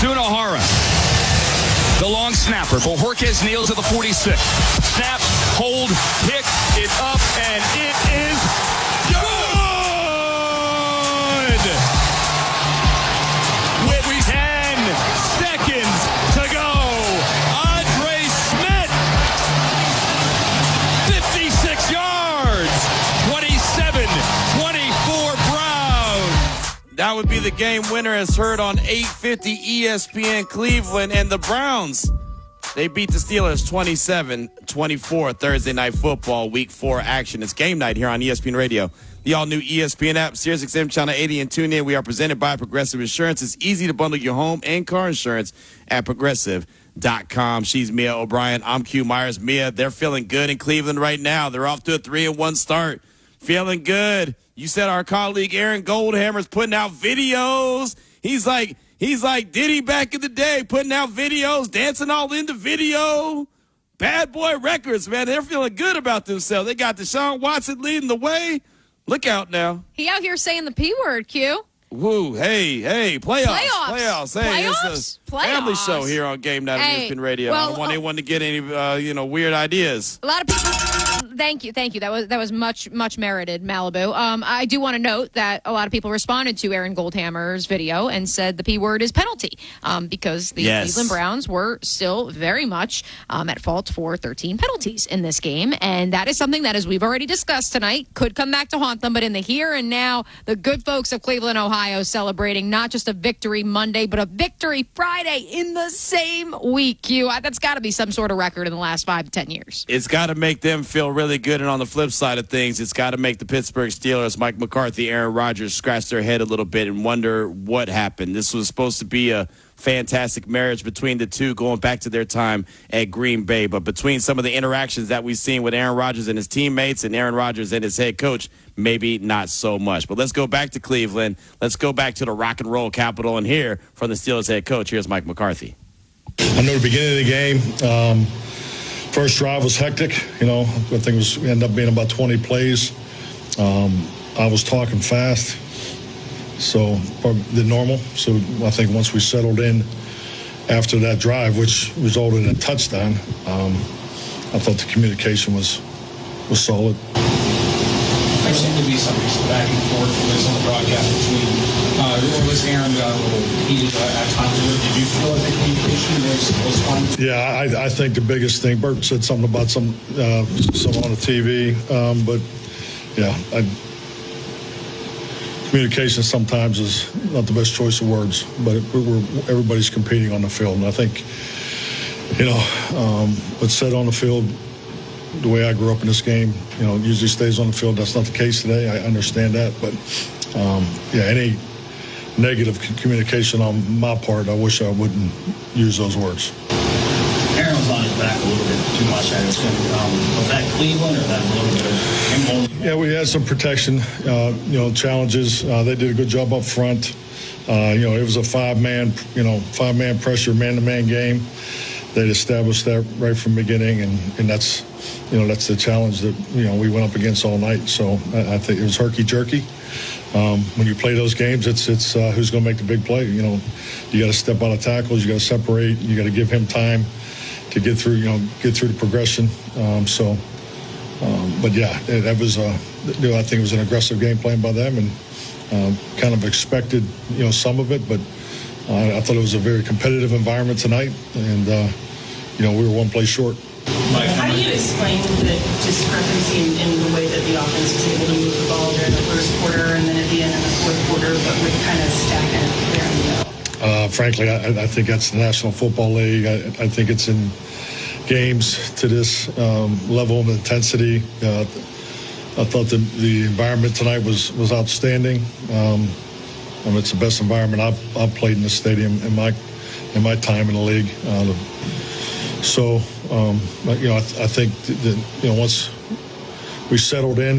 Sunahara. The long snapper. Bojorquez kneels at the 46. Snap, hold, kick, it up, and it is good! With 10 seconds to go, Andre Smith, 56 yards, 27-24 Browns. That would be the game winner as heard on 850 ESPN Cleveland. And the Browns, they beat the Steelers 27-24 Thursday Night Football, Week 4 action. It's game night here on ESPN Radio, the all-new ESPN app, SiriusXM Channel 80, and TuneIn. We are presented by Progressive Insurance. It's easy to bundle your home and car insurance at Progressive.com. She's Mia O'Brien. I'm Q Myers. Mia, they're feeling good in Cleveland right now. They're off to a 3-1 start. Feeling good. You said our colleague Aaron Goldhammer's putting out videos. He's like Diddy back in the day, putting out videos, dancing all in the video. Bad Boy Records, man. They're feeling good about themselves. They got Deshaun Watson leading the way. Look out now. He out here saying the P word, Q. Woo, hey, playoffs. Hey, it's a family show here on Game Night on ESPN Radio. I don't want anyone to get any, weird ideas. A lot of people. Thank you. That was much merited, Malibu. I do want to note that a lot of people responded to Aaron Goldhammer's video and said the P word is penalty, because the Cleveland Browns were still very much at fault for 13 penalties in this game, and that is something that, as we've already discussed tonight, could come back to haunt them. But in the here and now, the good folks of Cleveland, Ohio, celebrating not just a victory Monday, but a victory Friday in the same week. Q, that's got to be some sort of record in the last 5 to 10 years. It's got to make them feel really good, and on the flip side of things, it's got to make the Pittsburgh Steelers, Mike McCarthy, Aaron Rodgers, scratch their head a little bit and wonder what happened. This was supposed to be a fantastic marriage between the two going back to their time at Green Bay, but between some of the interactions that we've seen with Aaron Rodgers and his teammates and Aaron Rodgers and his head coach, maybe not so much. But let's go back to Cleveland. Let's go back to the rock and roll capital and hear from the Steelers head coach. Here's Mike McCarthy. I know the beginning of the game, first drive was hectic. I think it ended up being about 20 plays. I was talking fast, so the normal. So I think once we settled in after that drive, which resulted in a touchdown, I thought the communication was solid. There seemed to be some back and forth on the broadcast between was Aaron got a little heated at times. Did you feel like the communication was fine? Yeah, I think the biggest thing, Bert said something about some on the TV, but yeah, communication sometimes is not the best choice of words, but everybody's competing on the field, and I think what's said on the field, the way I grew up in this game, usually stays on the field. That's not the case today. I understand that, but any negative communication on my part, I wish I wouldn't use those words. Aaron was on his back a little bit too much. Was that Cleveland or that a little bit of him? Yeah, we had some protection, challenges. They did a good job up front. It was a five-man pressure, man-to-man game. They'd established that right from the beginning, and that's the challenge that we went up against all night. So I think it was herky-jerky. When you play those games, it's who's going to make the big play. You got to step out of tackles, you got to separate, you got to give him time to get through the progression. But yeah, that was I think it was an aggressive game plan by them, and kind of expected some of it, but I thought it was a very competitive environment tonight, and we were one play short. How do you explain the discrepancy in the way that the offense was able to move the ball during the first quarter and then at the end of the fourth quarter, but would kind of stack it there in the middle? Frankly, I think that's the National Football League. I think it's in games to this level of intensity. I thought the environment tonight was outstanding. It's the best environment I've played in the stadium in my time in the league. I think that once we settled in,